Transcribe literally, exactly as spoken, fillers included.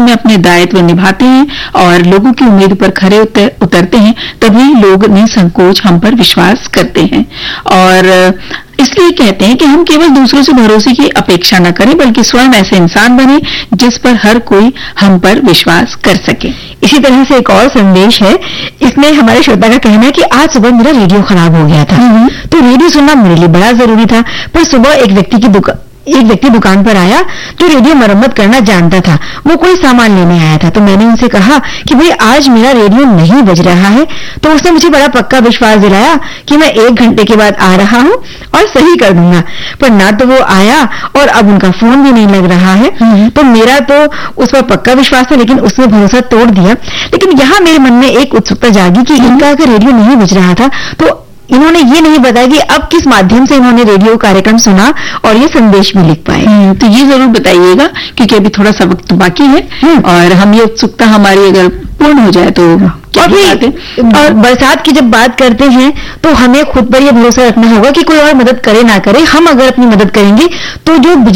में अपने दायित्व निभाते हैं और लोगों की उम्मीद पर खरे उतर, उतरते हैं, तभी लोग निसंकोच हम पर विश्वास करते हैं। और इसलिए कहते हैं कि हम केवल दूसरों से भरोसे की अपेक्षा न करें, बल्कि स्वयं ऐसे इंसान बने जिस पर हर कोई हम पर विश्वास कर सके। इसी तरह से एक और संदेश है, इसमें हमारे श्रोता का कहना है कि आज सुबह मेरा रेडियो खराब हो गया था, तो रेडियो सुनना मेरे लिए बड़ा जरूरी था, पर सुबह एक व्यक्ति की दुकान एक व्यक्ति दुकान पर आया जो रेडियो मरम्मत करना जानता था। वो कोई सामान लेने आया था, तो मैंने उनसे कहा कि भाई आज मेरा रेडियो नहीं बज रहा है, तो उसने मुझे बड़ा पक्का विश्वास दिलाया कि मैं एक घंटे के बाद आ रहा हूँ और सही कर दूंगा। पर ना तो वो आया और अब उनका फोन भी नहीं लग रहा है। तो मेरा तो उस पर पक्का विश्वास था, लेकिन उसने भरोसा तोड़ दिया। लेकिन यहाँ मेरे मन में एक उत्सुकता जागी कि इनका अगर रेडियो नहीं बज रहा था तो इन्होंने ये नहीं बताया कि अब किस माध्यम से इन्होंने रेडियो कार्यक्रम सुना और ये संदेश भी लिख पाए। तो ये जरूर बताइएगा, क्योंकि अभी थोड़ा सा वक्त बाकी है और हम ये उत्सुकता हमारी अगर पूर्ण हो जाए तो और भी। और बरसात की जब बात करते हैं तो हमें खुद पर यह भरोसा रखना होगा कि कोई और मदद करे ना करे, हम अगर अपनी मदद करेंगे तो जो